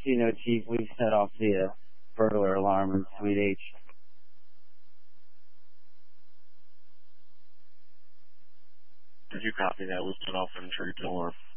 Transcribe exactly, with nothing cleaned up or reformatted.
Casino Chief. We've set off the uh, burglar alarm in Suite H. Did you copy that? We set off an intrusion alarm.